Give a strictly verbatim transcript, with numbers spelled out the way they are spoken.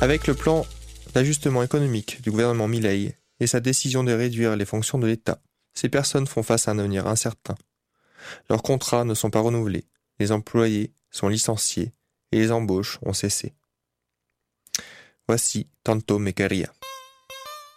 Avec le plan d'ajustement économique du gouvernement Milei et sa décision de réduire les fonctions de l'État, ces personnes font face à un avenir incertain. Leurs contrats ne sont pas renouvelés, les employés sont licenciés et les embauches ont cessé. Voici Tanto me quería.